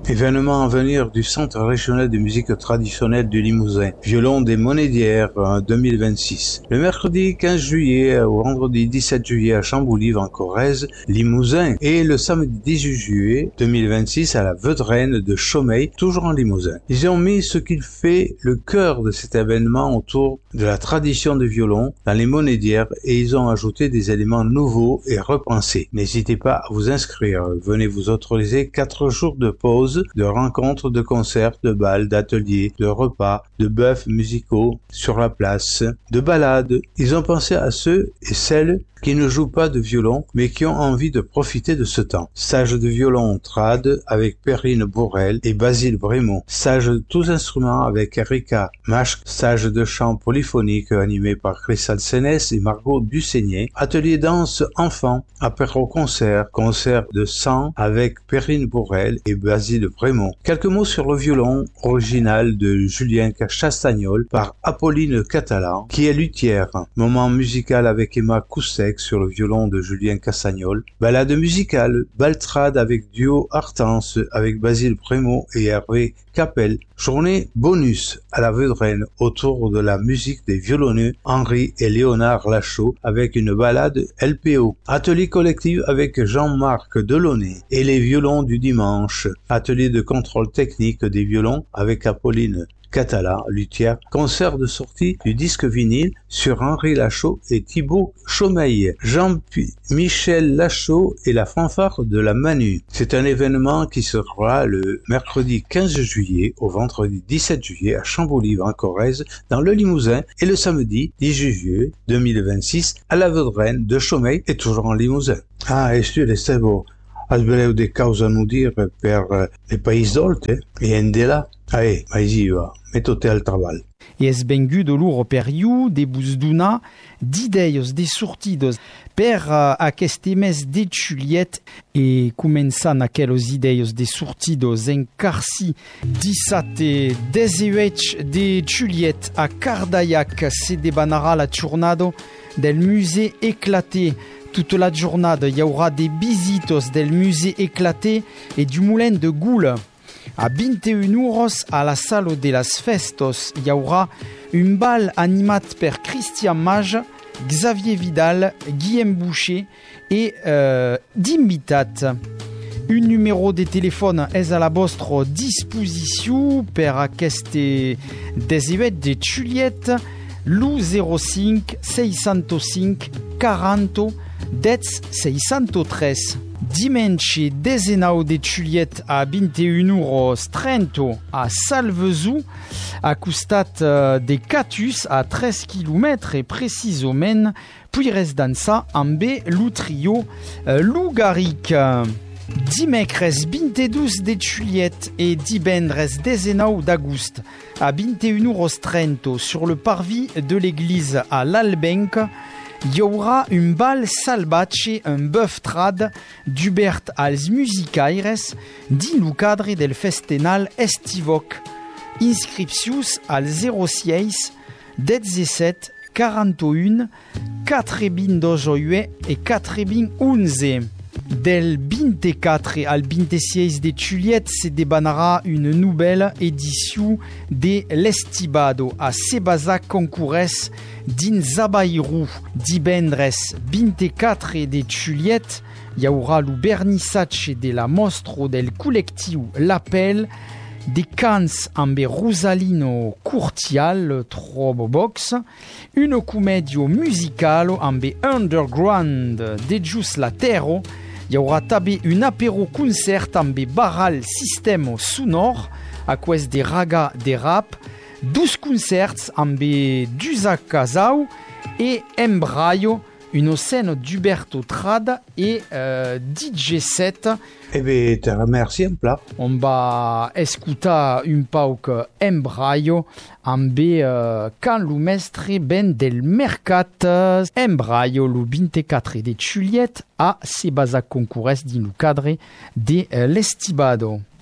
Événement à venir du Centre régional de musique traditionnelle du Limousin. Violon des Monédières 2026. Le mercredi 15 juillet au vendredi 17 juillet à Chamboulive en Corrèze, Limousin. Et le samedi 18 juillet 2026 à la Veudrenne de Chaumeil, toujours en Limousin. Ils ont mis ce qu'il fait le cœur de cet événement autour de la tradition du violon dans les Monédières et ils ont ajouté des éléments nouveaux et repensés. N'hésitez pas à vous inscrire. Venez vous autoriser 4 jours de pause, de rencontres, de concerts, de bals, d'ateliers, de repas, de bœufs musicaux sur la place, de balades. Ils ont pensé à ceux et celles qui ne jouent pas de violon, mais qui ont envie de profiter de ce temps. Stage de violon trad avec Perrine Bourrel et Basile Brémond. Stage de tous instruments avec Erika Machk. Stage de chant polyphonique animé par Chrysal Sénès et Margot Dusseignet. Atelier danse enfant, apéro-concert, concert de sang avec Perrine Bourrel et Basile Brémond. Quelques mots sur le violon original de Julien Chastagnol par Apolline Catalan, qui est luthière. Moment musical avec Emma Koussek sur le violon de Julien Castagnol, balade musicale, baltrade avec duo Artense avec Basile Brémond et Hervé Capel, journée bonus à la Veudrenne autour de la musique des violonneux Henri et Léonard Lachaud avec une balade LPO, atelier collectif avec Jean-Marc Delaunay et les violons du dimanche, atelier de contrôle technique des violons avec Apolline Catala, luthière, concert de sortie du disque vinyle sur Henri Lachaud et Thibaut Chaumeil, Jean-Michel Lachaud et la fanfare de la Manu. C'est un événement qui sera le mercredi 15 juillet au vendredi 17 juillet à Chamboulive en Corrèze dans le Limousin et le samedi 18 juillet 2026 à la Veudrenne de Chaumeil et toujours en Limousin. Ah, e studio Stavo, asbeleu de causa nu dire per le País d'Olte e Endela. Ae, maiziva, metote al trabalh. E es bengu de l'ur periu, de bouzduna, d'ideios, de sortidos, per aquest emès de Juliet e començant aquelos ideios de sortidos encarci dissate 18 de Juliet a Cardaillac se debanarà la jornada del musée éclaté. Toute la journée, il y aura des visitos del musée éclaté et du moulin de Goule. À 21 euros, à la salle de las Festos, il y aura un bal animat per Christian Mage, Xavier Vidal, Guillaume Boucher et d'invitats. Un numéro de téléphone est à la vostra disposition per aquest 18 de Juliet, l'05 605 40 603. Dimanche 19 de Juliet a 21h30 a Salvezou, a costat de Catus a 13 km et précisément puis reste dans ça en B le trio Lougaric. Dimecres 22 de Juliet et divendres 19 d'agost a 21h30 sur le parvis de l'église à l'Albenc. Il y aura un bal salvace, un bœuf trad d'Hubert als musicaires din le cadre del festenal estivoc. Inscriptius al 06 17 41 428 et 411. Del 24 al 26 de Juliet se debanarà une nouvelle édition de l'Estibado a Sebazac Concourès din Zabairou. Divendres 24 de Juliet, il y aura le vernissage de la mostra del collectiu L'Appel des cants amb Rosalino Curtial, trobo box, une commedio musicale amb Underground de Jus Latero. Il y aura també un apéro concert amb Barral Système Sonore, a quest de raga de rap, 12 concerts amb Dusac Casau et Embraio, une scène d'Huberto Trad et DJ set. Eh bien, te remercie un plat. On va escutar un pauc Embraio amb Can lo mestre ben del mercat. Embraio lo 24 de Juliet a Sebazac Concourès din lo cadre de l'Estibado.